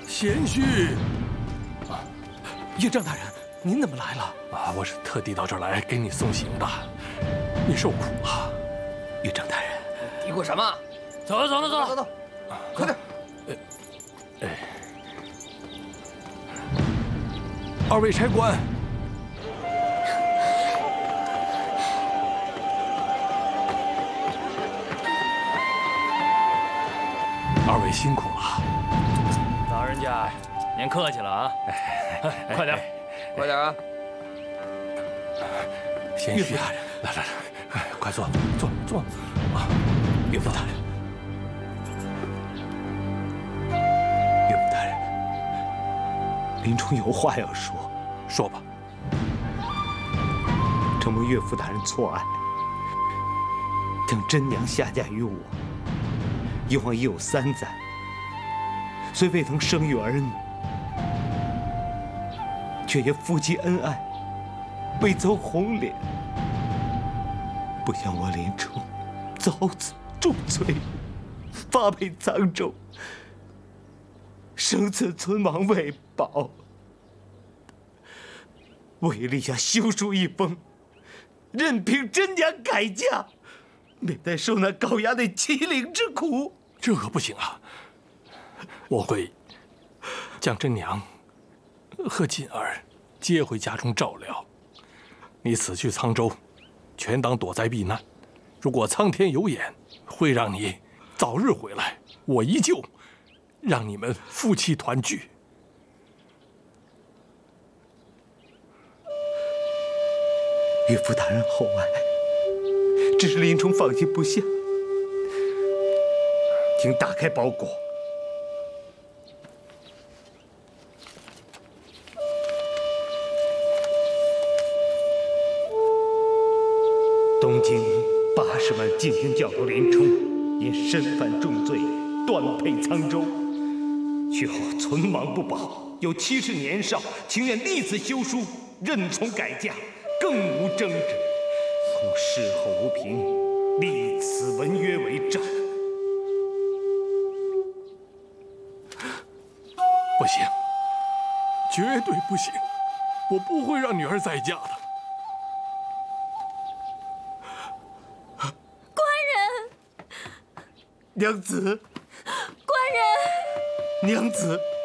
贤婿。 岳丈大人，您怎么来了？ 啊，我是特地到这儿来给你送行的，你受苦了。 岳丈大人， 嘀咕什么？走了，走了，走了，走走，快点！ 二位差官，二位辛苦了。 老人家，您客气了啊！快点， 快点啊！ 贤婿大人，来，快坐，坐。啊， 岳父大人，岳父大人，林冲有话要说。 说吧。 承蒙岳父大人错爱，将真娘下嫁于我，一晃已有3载，虽未曾生育儿女，却也夫妻恩爱，未遭红脸。不想我林冲遭此重罪，发配沧州，生此存亡未保。我已立下休书一封，任凭真娘改嫁，免再受那高衙内欺凌之苦。 这可不行啊！我会将真娘和锦儿接回家中照料。你此去沧州，全当躲灾避难。如果苍天有眼，会让你早日回来，我依旧让你们夫妻团聚。 岳父大人厚爱，只是林冲放心不下，请打开包裹。东京80万禁军教头林冲，因身犯重罪，断配沧州，去后存亡不保，有欺世年少，情愿立此休书，任从改嫁，更无争执。从事后无凭，立此文约为证。 不行，绝对不行！我不会让女儿再嫁的。 娘子， 官人， 娘子。